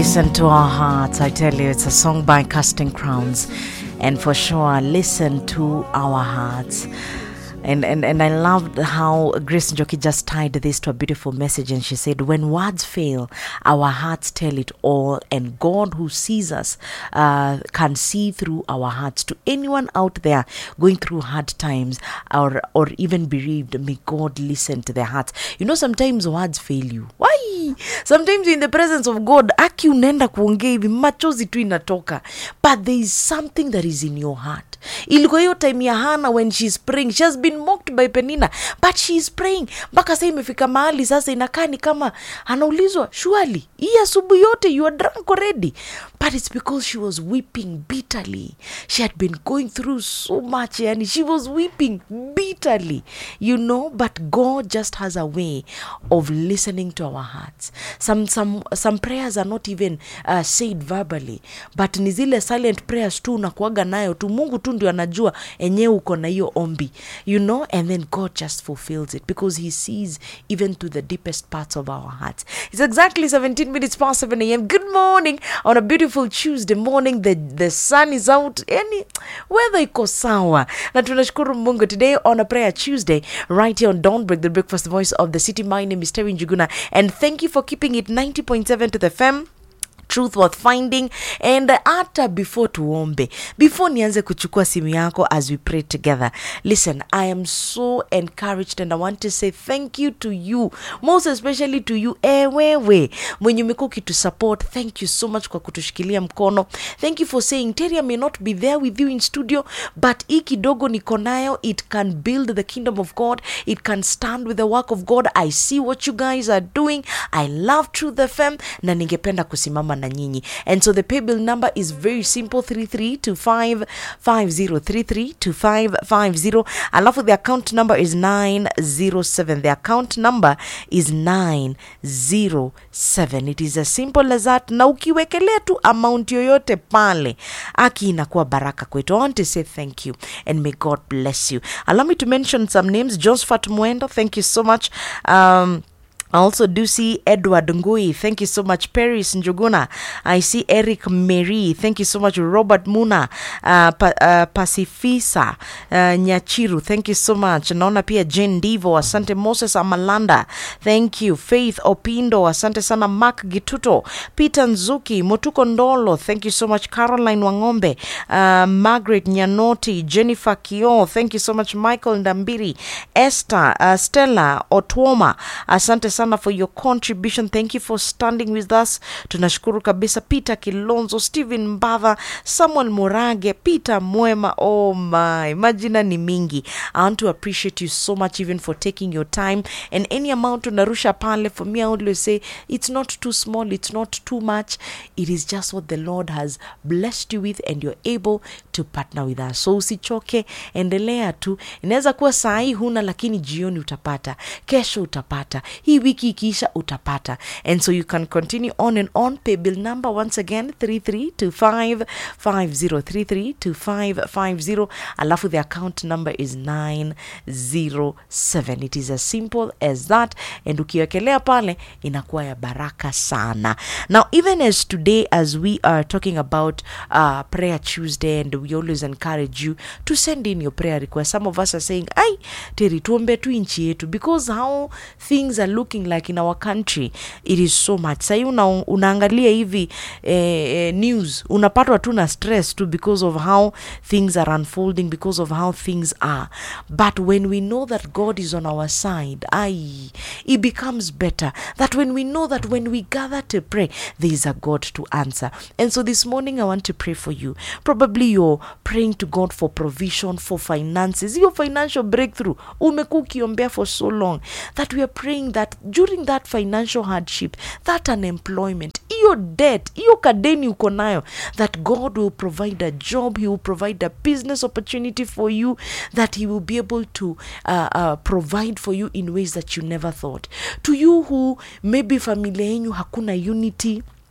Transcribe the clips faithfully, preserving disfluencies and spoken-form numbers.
Listen to our hearts. I tell you, it's a song by Casting Crowns. And for sure, listen to our hearts. And, and and I loved how Grace Njoki just tied this to a beautiful message, and she said, when words fail, our hearts tell it all, and God who sees us uh, can see through our hearts. To anyone out there going through hard times or or even bereaved, may God listen to their hearts. You know, sometimes words fail you. Why? Sometimes in the presence of God, aki unaenda kuongea hivi, machozi tu inatoka, but there is something that is in your heart. Ilikuwa hiyo time ya Hannah when she's praying, she has been mocked by Penina, but she is praying. Mpaka sasa imefika mahali sasa inakaa ni kama anaulizwa, surely hii asubuhi yote you are drunk already? But it's because she was weeping bitterly. She had been going through so much, and she was weeping bitterly, you know. But God just has a way of listening to our hearts. Some some some prayers are not even uh, said verbally, but ni zile silent prayers tu unakuaga nayo tu, Mungu tu ndio anajua enyewe uko na hiyo ombi, you know, and then God just fulfills it because he sees even to the deepest parts of our hearts. It's exactly seventeen minutes past seven a.m. Good morning on a beautiful Tuesday morning. The the sun is out, any weather iko sawa, na tunashukuru Mungu. Today on a prayer Tuesday, right here on Dawnbreak, the breakfast voice of the city. My name is Terry Njuguna, and thank you for keeping it ninety point seven to the F M. Truth worth finding. And hata before tuombe, before nianze kuchukua simu yako as we pray together, listen, I am so encouraged, and I want to say thank you to you, most especially to you ewewe mwenye umekuwa kitu support. Thank you so much kwa kutushikilia mkono. Thank you for saying, Terry, I may not be there with you in studio, but hii kidogo niko nayo, it can build the kingdom of God, it can stand with the work of God. I see what you guys are doing. I love Truth F M, na ningependa kusimama na nyinyi. And so the pay bill number is very simple, three three two five five zero, three three two five five zero. Alafu the account number is nine zero seven. The account number is nine zero seven. It is as simple as that. Na ukiwekelea tu amount yoyote pale, aki inakuwa baraka kwetu. I want to say thank you and may God bless you. Allow me to mention some names. Josephat Mwendo, thank you so much. Um I also do see Edward Ngui. Thank you so much. Paris Njuguna. I see Eric Mary. Thank you so much. Robert Muna. Uh, pa, uh, Pacifisa uh, Nyachiru. Thank you so much. Naona pia Jane Divo. Asante. Moses Amalanda. Thank you. Faith Opindo. Asante sana. Mark Gituto. Peter Nzuki. Motuko Ndolo. Thank you so much. Caroline Wangombe. Uh, Margaret Nyanoti. Jennifer Kio. Thank you so much. Michael Ndambiri. Esther. Uh, Stella Otwoma. Asante sana for your contribution. Thank you for standing with us. Tunashukuru kabisa. Peter Kilonzo, Steven Mbava, Samuel Morage, Peter Mwema. Oh my, majina ni mingi. I want to appreciate you so much even for taking your time, and any amount unarusha pale. For me, I always say it's not too small, it's not too much. It is just what the Lord has blessed you with, and you're able to partner with us. So usichoke, endelea tu. Inaweza kuwa saa hii huna, lakini jioni utapata, kesho utapata, hii wiki ikiisha utapata. And so you can continue on and on. Pay bill number once again, three three two five five zero, three three two five five zero. Alafu the account number is nine zero seven. It is as simple as that, and ukiwekelea pale inakuwa ya baraka sana. Now, even as today, as we are talking about uh, prayer Tuesday, and we always encourage you to send in your prayer request. Some of us are saying, ai, Terry, tuombe tu nchi yetu, because how things are looking like in our country, it is so much. Sai una, unaangalia hivi eh, eh, news, unapatwa tu na stress too because of how things are unfolding, because of how things are. But when we know that God is on our side, aye, it becomes better. That when we know that when we gather to pray, there is a God to answer. And so this morning I want to pray for you. Probably you're praying to God for provision, for finances, your financial breakthrough. Umekuwa ukiombea for so long, that we are praying that during that financial hardship, that unemployment, your debt, your kadeni uko nayo, that God will provide a job, he will provide a business opportunity for you, that he will be able to uh, uh, provide for you in ways that you never thought. To you who maybe familia yenu hakuna unity,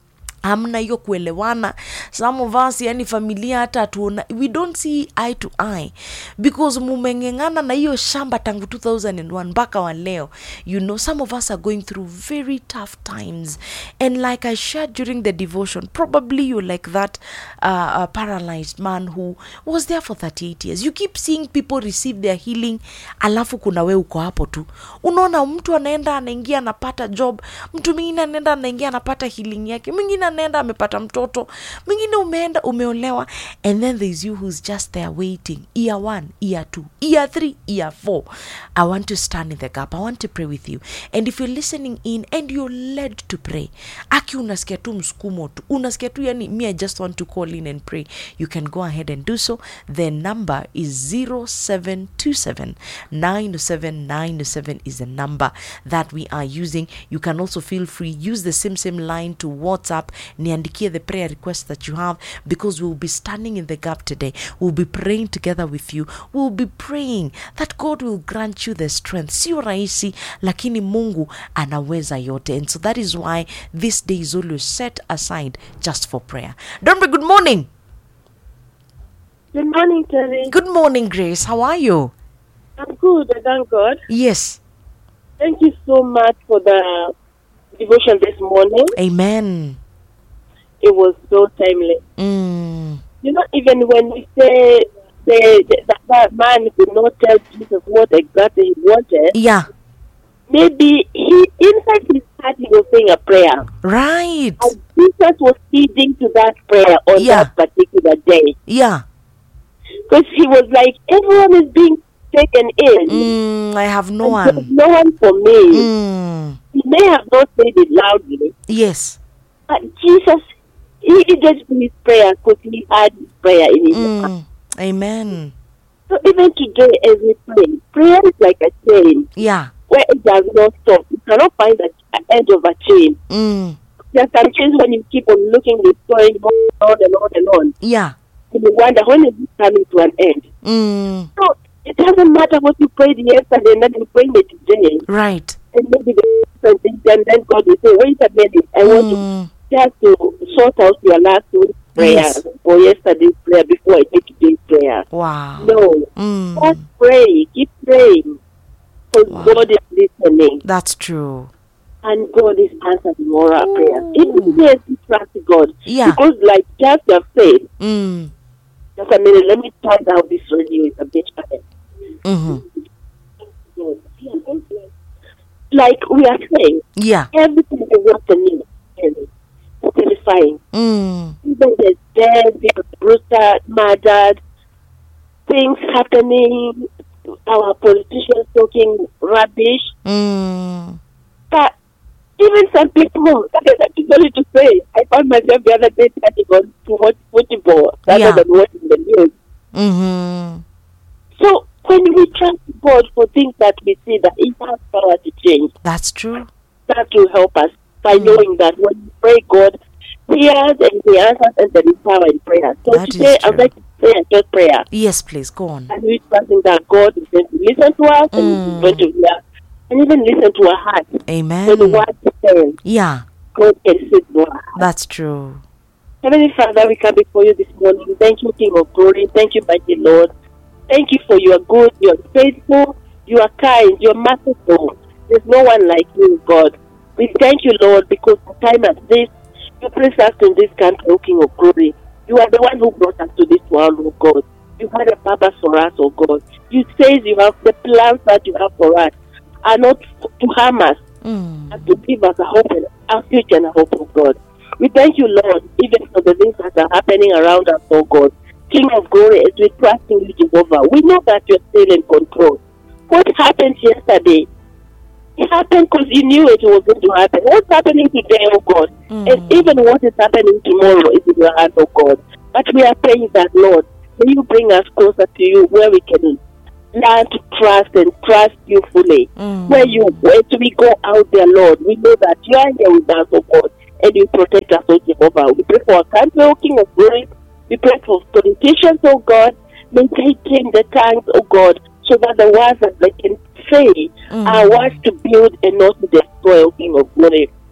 hamna hiyo kuelewana. Some of us, yani familia hata tuona, we don't see eye to eye because mumengengana na hiyo shamba tangu two thousand one mpaka wa leo. You know, some of us are going through very tough times, and like I shared during the devotion, probably you're like that uh, uh, paralyzed man who was there for thirty-eight years. You keep seeing people receive their healing, alafu kuna we uko hapo tu. Unaona mtu anaenda anaingia anapata job, mtu mwingine anaenda anaingia anapata healing yake, mwingine anaenda amepata mtoto, mwingine umeenda umeolewa, and then there's you who's just there waiting. Year one, year two, year three, year four. I want to stand in the gap. I want to pray with you. And if you're listening in and you're led to pray, aki unasikia tu msukumo tu, unasikia tu yani, me I just want to call in and pray, you can go ahead and do so. The number is zero seven two seven nine seven nine seven is the number that we are using. You can also feel free, use the same same line to WhatsApp, niandikie the prayer request that you have, because we'll be standing in the gap today. We'll be praying together with you. We'll be praying that God will grant you the strength. Sio rahisi, lakini Mungu anaweza yote. And so that is why this day is always set aside just for prayer. Dombe, good morning. Good morning, Terry. Good morning, Grace. How are you? I'm good, I thank God. Yes. Thank you so much for the devotion this morning. Amen. It was so timely. Mm. You know, even when we say, say that, that man could not tell Jesus what exactly he wanted, Yeah. maybe he, inside his heart, he was saying a prayer. Right. And Jesus was leading to that prayer on Yeah. that particular day. Yeah. Because he was like, everyone is being taken in. Mm, I have no and there's one. no one for me. Mm. He may have not said it loudly, Yes. but Jesus, he did his prayer because he had his prayer in his heart. Mm. Amen. So even today, as we pray, prayer is like a chain Yeah. where it does not stop. You cannot find the end of a chain. Mm. There are some chains when you keep on looking, it's going on and on and on. Yeah. And you wonder, when is it coming to an end? Mm. So it doesn't matter what you prayed yesterday and then you prayed it today. Right. And maybe the different things, and then God will say, wait a minute, I want to Mm. just to sort out your last week's prayer Yes. or yesterday's prayer before I take today's prayer. Wow. No. Mm. Just pray. Keep praying. Because Wow. God is listening. That's true. And God is answering all our prayers. Even yes, we trust God. Yeah. Because like just have said, Mm. just a minute, let me turn down this radio. It's a bit quiet. Mm-hmm. Like we are saying, Yeah. everything is what the news is terrifying. Mm. Even there's dead, people bruised, murdered, things happening, our politicians talking rubbish. Mm. But even some people, I'm sorry to say, I found myself the other day turning on to watch football rather Yeah. than watching the news. Mm-hmm. So when we trust God for things that we see that it has power to change, That's true. that will help us by Mm. knowing that when we pray, God hears and He answers, and there is power in prayer. So That is today, I'd true. like to say a short prayer. Yes, please go on. And we're trusting that God is going to listen to us and Mm. He's going to hear and even listen to our hearts. When the Amen. word says, Yeah, God can see to our hearts. that's true. Heavenly Father, we come before you this morning. Thank you, King of Glory. Thank you, mighty Lord. Thank you for you are good, you are faithful, you are kind, you are merciful. There's no one like you, God. We thank you, Lord, because for time as this, you placed us in this country, O King of Glory. You are the one who brought us to this world, O God. You had a purpose for us, O God. You say you have the plans that you have for us are not to harm us, Mm. and to give us a hope and a future and a hope, of God. We thank you, Lord, even for the things that are happening around us, oh God. King of Glory, as we trust in you, Jehovah, we know that you're still in control. What happened yesterday, it happened because you knew it was going to happen. What's happening today, oh God, Mm. and even what is happening tomorrow is in your hands, oh God. But we are praying that, Lord, may you bring us closer to you where we can learn to trust and trust you fully. Mm. Where you, as we go out there, Lord, we know that you are here with us, oh God, and you protect us, oh Jehovah. We pray for our country, oh King of Glory. We pray for politicians, oh God. May they tame the tongues, oh God, so that the words that they can say Mm. are words to build and not to destroy, oh King of Glory.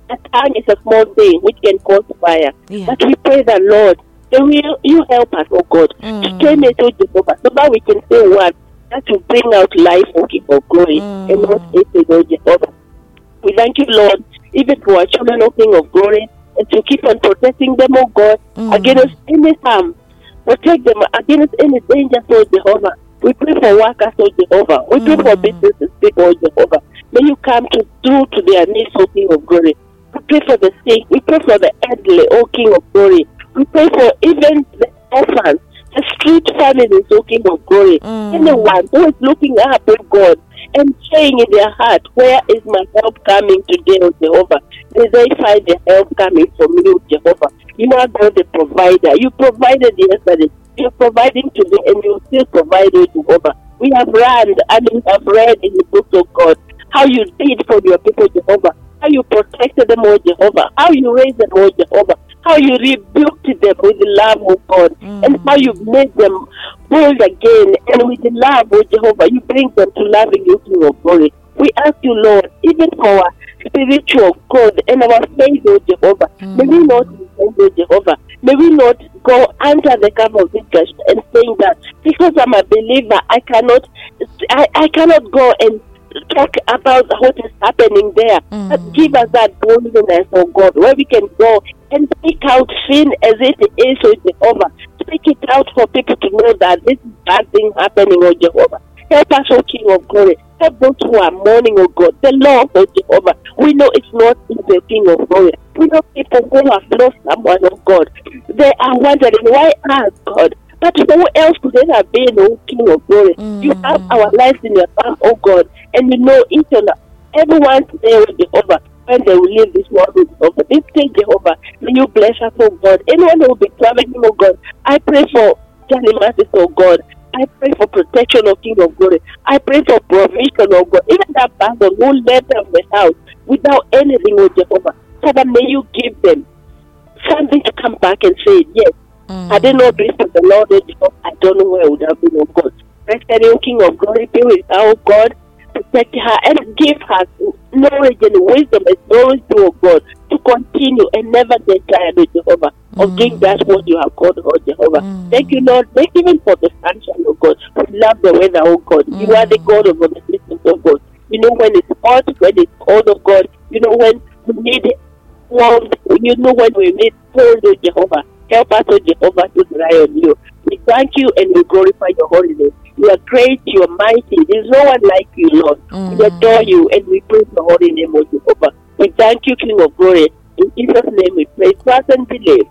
A tongue is a small thing which can cause fire. Yeah. But we pray the Lord, that will you help us, oh God, Mm. to train it, oh Jehovah, so that we can say one that will bring out life, oh King of glory, Mm. and not hatred, oh Jehovah. We thank you, Lord, even for our children, oh King of glory, and to keep on protecting them, oh God, Mm. against any harm. Protect them against any danger, oh Jehovah. We pray for workers, oh Jehovah. We pray for Mm. businesses, people, oh Jehovah. May you come to do to their needs, oh King of glory. We pray for the sick. We pray for the elderly, oh King of glory. We pray for even the orphans, the street families, oh King of glory. Mm. Anyone who is looking up, oh God, and saying in their heart, where is my help coming today, oh Jehovah? May they find the help coming from you, Jehovah. You are God, the provider. You provided yesterday. You're providing today, and you still provide, oh Jehovah. We have run and we have read in the book of God how you did for your people, Jehovah. How you protected them, oh Jehovah. How you raised them, oh Jehovah. How you rebuked them with the love, oh God. Mm. And how you made them bold again. And with the love, oh Jehovah, you bring them to loving you, King of glory. We ask you, Lord, even for our spiritual God and our faith, oh Jehovah. Mm. May we not repent, oh Jehovah. May we not go under the cover of this church and saying that because I'm a believer, I cannot, I, I cannot go and talk about what is happening there. Mm. But give us that boldness, oh God, where we can go and speak out sin as it is, oh Jehovah. Speak it out for people to know that this is bad thing happening, oh Jehovah. Help us, oh King of glory. Help those who are mourning, oh God. The Lord, oh Jehovah. We know it's not in the King of glory. We know people who have lost someone, oh God. They are wondering, why us, God? But who else could it have been, oh King of glory? Mm. You have our lives in your palm, oh God. And you know each and everyone today, oh Jehovah, when they will leave this world, oh Jehovah. This day, Jehovah, may you bless us, oh God. Anyone who will be traveling, oh God, I pray for Johnny Masses, oh God. I pray for protection, of King of glory. I pray for provision, oh God. Even that person who left them the house without anything, oh Jehovah. Father, may you give them something to come back and say, yes, Mm. I did not grace of the Lord, oh Jehovah. I don't know where I would have been, oh God. Blessed, oh King of glory, be with her, oh God. Protect her and give her knowledge and wisdom and knowledge, oh God, to continue and never get tired, oh Jehovah, of Mm. doing that what you have called, oh Jehovah. Mm. Thank you, Lord. Thank you even for the sunshine, oh God. We love the weather, oh God. You are the God of all the systems, oh God. You know when it's hot, when it's cold, oh God. You know when we need warmth. You know when we need cold, oh Jehovah. Help us, oh Jehovah, to rely on you. We thank you and we glorify your holy name. You are great, you are mighty. There's no one like you, Lord. Mm. We adore you and we praise your holy name, oh Jehovah. We thank you, King of glory. In Jesus' name we pray, trust and believe.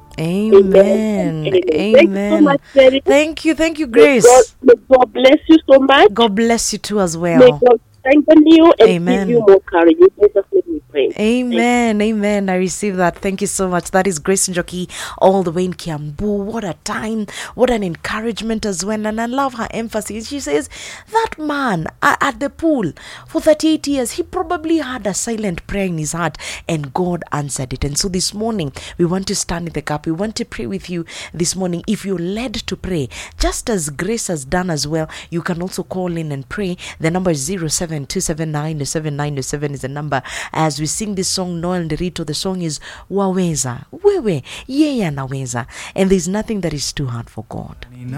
Amen. Amen. Amen. Thank you so much, Mary. Thank you. Thank you, May God, Grace. may God bless you so much. God bless you too as May well. God strengthen you and Amen. give you more courage. In Jesus' name we pray. Amen. Amen. I receive that. Thank you so much. That is Grace Njoki all the way in Kiambu. What a time. What an encouragement as well. And I love her emphasis. She says, that man a- at the pool for thirty-eight years, he probably had a silent prayer in his heart and God answered it. And so this morning, we want to stand in the gap. We want to pray with you this morning. If you're led to pray, just as Grace has done as well, you can also call in and pray. The number is zero seven two seven nine seven nine seven is the number. As we sing this song, Noel Nderito, the song is Waweza, Wewe, Yeye Anaweza. And there's nothing that is too hard for God.